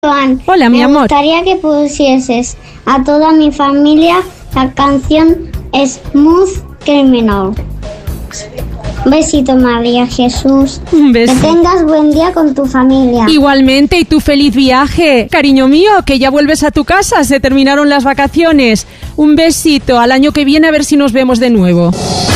Juan. Hola, mi amor. Me gustaría que pusieses a toda mi familia la canción Smooth Criminal. Un besito, María Jesús. Un beso. Que tengas buen día con tu familia. Igualmente, y tu feliz viaje. Cariño mío, que ya vuelves a tu casa, se terminaron las vacaciones. Un besito, al año que viene a ver si nos vemos de nuevo.